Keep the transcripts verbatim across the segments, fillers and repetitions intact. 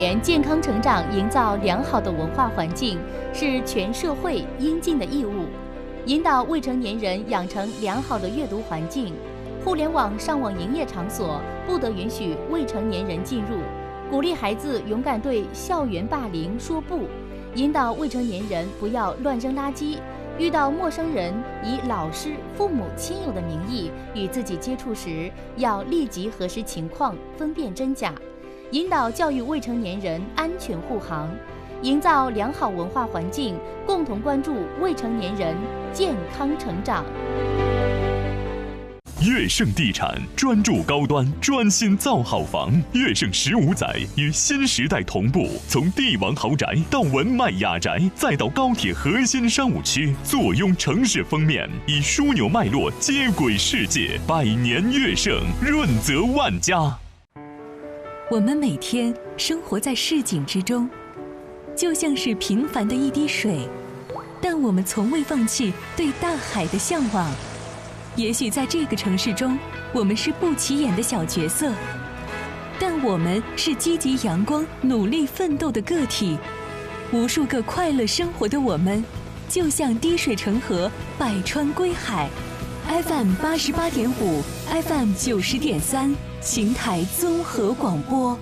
健康成长，营造良好的文化环境，是全社会应尽的义务。引导未成年人养成良好的阅读环境，互联网上网营业场所不得允许未成年人进入。鼓励孩子勇敢对校园霸凌说不，引导未成年人不要乱扔垃圾。遇到陌生人以老师、父母、亲友的名义与自己接触时，要立即核实情况，分辨真假。引导教育未成年人安全护航，营造良好文化环境，共同关注未成年人健康成长。 乐盛地产专注高端，专心造好房。乐盛十五载与新时代同步，从帝王豪宅到文迈雅宅，再到高铁核心商务区，坐拥城市封面，以枢纽脉络接轨世界。百年乐盛，润泽万家。 我们每天生活在市井之中，就像是平凡的一滴水，但我们从未放弃对大海的向往。也许在这个城市中，我们是不起眼的小角色，但我们是积极阳光、努力奋斗的个体。无数个快乐生活的我们，就像滴水成河，百川归海。F M 八十八点五 ，F M 九十点三，邢台综合广播。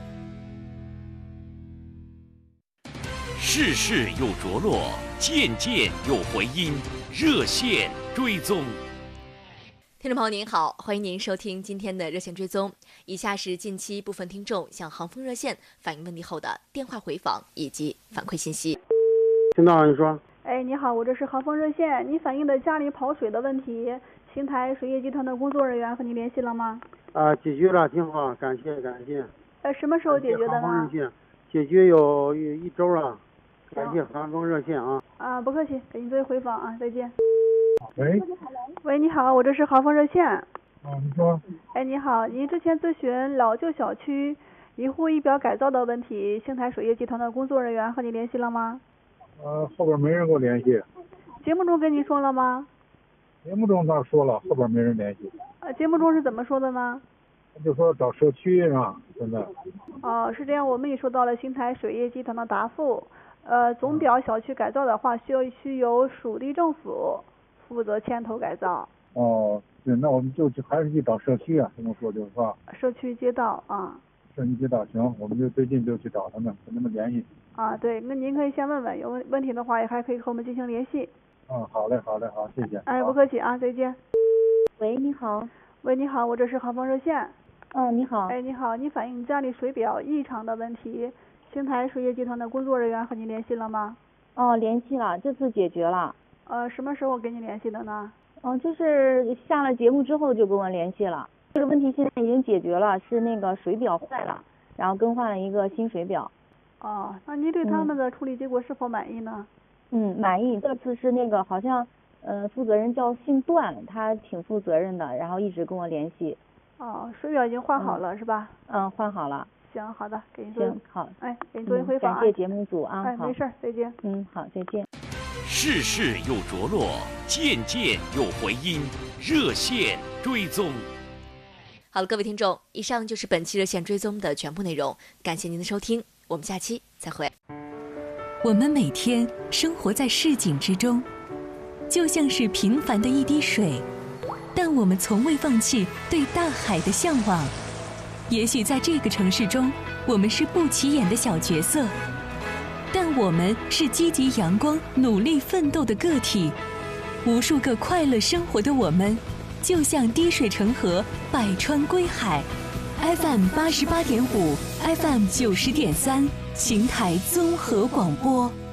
世事有着落，件件有回音，热线追踪。 听众朋友您好，欢迎您收听今天的热线追踪。以下是近期部分听众向航风热线反映问题后的电话回访以及反馈信息。 听到了，你说。 哎，你好，我这是航风热线，你反映的家里跑水的问题，邢台水业集团的工作人员和你联系了吗？ 啊，解决了，挺好，感谢感谢。 呃，什么时候解决的呢？ 解决有一周了，感谢航风热线啊。 啊，不客气，给你做回访啊，再见。 喂， 喂，你好，我这是航风热线。 啊，你说。 哎，你好，您之前咨询老旧小区一户一表改造的问题，邢台水业集团的工作人员和你联系了吗？ 呃，后边没人给我联系。 节目中跟您说了吗？ 节目中他说了，后边没人联系。 呃，节目中是怎么说的呢？ 就说找社区是吧？现在。 哦，是这样，我们也收到了邢台水业集团的答复。呃，总表小区改造的话，需要需由属地政府负责牵头改造。 哦，对，那我们就还是去找社区啊，这么说就是吧？ 社区街道啊。 社区街道行，我们就最近就去找他们，跟他们联系。 啊，对，那您可以先问问，有问问题的话，也还可以和我们进行联系。 嗯，好嘞，好嘞，好，谢谢。 哎，不客气啊，再见。 喂，你好。 喂，你好，我这是航风热线。 嗯，你好。 哎，你好，你反映家里水表异常的问题，邢台水业集团的工作人员和你联系了吗？ 哦，联系了，这次解决了。 呃，什么时候给你联系的呢？ 嗯、呃，就是下了节目之后就跟我联系了。这个问题现在已经解决了，是那个水表坏了，然后更换了一个新水表。 哦，那您对他们的处理结果是否满意呢？ 嗯，满意。这次是那个好像，呃，负责人叫姓段，他挺负责任的，然后一直跟我联系。 哦，水表已经换好了、嗯、是吧？ 嗯，换好了。 行，好的，给您做。 行，好。 哎，给您做一回访、啊嗯。感谢节目组啊。 哎，没事，再见。 嗯，好，再见。 世事有着落，件件有回音，热线追踪。 好了，各位听众，以上就是本期热线追踪的全部内容，感谢您的收听，我们下期再会。 我们每天生活在市井之中，就像是平凡的一滴水，但我们从未放弃对大海的向往。也许在这个城市中，我们是不起眼的小角色，但我们是积极阳光、努力奋斗的个体。无数个快乐生活的我们，就像滴水成河，百川归海。F M 八十八点五 ，F M 九十点三，邢台综合广播。